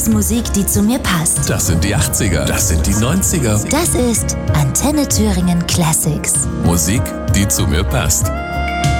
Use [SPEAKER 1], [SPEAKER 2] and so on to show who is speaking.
[SPEAKER 1] ist Musik, die zu mir passt.
[SPEAKER 2] Das sind die 80er. Das sind die 90er.
[SPEAKER 1] Das ist Antenne Thüringen Classics.
[SPEAKER 2] Musik, die zu mir passt.